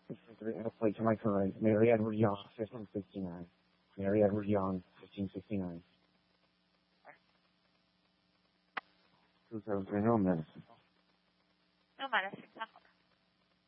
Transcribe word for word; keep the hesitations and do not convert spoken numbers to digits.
A plate to my current. Mary Edward Young, fifteen sixty-nine. Mary Edward Young, fifteen sixty-nine. two seven three, no medicine. No medicine.